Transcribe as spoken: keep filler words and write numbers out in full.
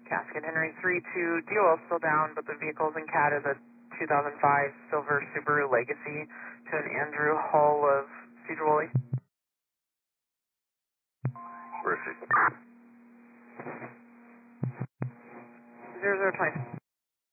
Casket Henry three two, D O L still down, but the vehicle's in C A T is a two thousand five silver Subaru Legacy to an Andrew Hull of Cedar Woolley. Where is he? Zero zero twenty.